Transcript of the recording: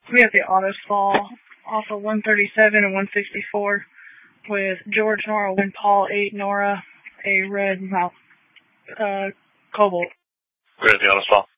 We have the auto fall off of 137 and 164 with George Nora, Wind Paul 8 Nora, a red Cobalt. Where's the auto fall?